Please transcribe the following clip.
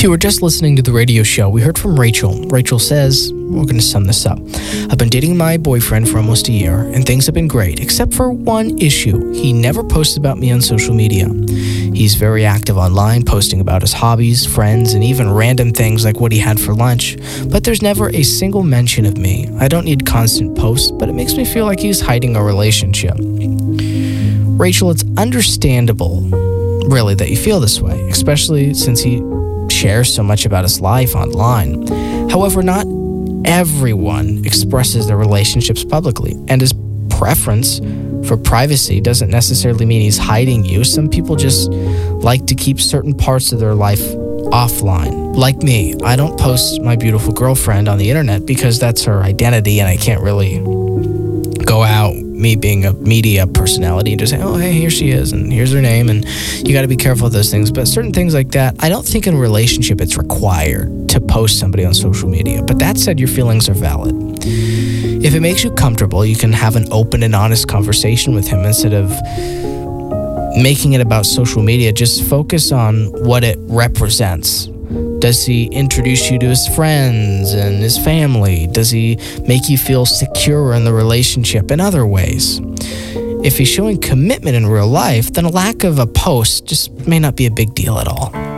If you were just listening to the radio show, we heard from Rachel. Rachel says, we're going to sum this up. I've been dating my boyfriend for almost a year, and things have been great, except for one issue. He never posts about me on social media. He's very active online, posting about his hobbies, friends, and even random things like what he had for lunch. But there's never a single mention of me. I don't need constant posts, but it makes me feel like he's hiding a relationship. Rachel, it's understandable, really, that you feel this way, especially since he shares so much about his life online. However, not everyone expresses their relationships publicly, and his preference for privacy doesn't necessarily mean he's hiding you. Some people just like to keep certain parts of their life offline. Like me, I don't post my beautiful girlfriend on the internet because that's her identity, and I can't really go out, me being a media personality, and just say, oh, hey, here she is, and here's her name, and you got to be careful of those things. But certain things like that, I don't think in a relationship it's required to post somebody on social media. But that said, your feelings are valid. If it makes you comfortable, you can have an open and honest conversation with him instead of making it about social media. Just focus on what it represents. Does he introduce you to his friends and his family? Does he make you feel secure in the relationship in other ways? If he's showing commitment in real life, then a lack of a post just may not be a big deal at all.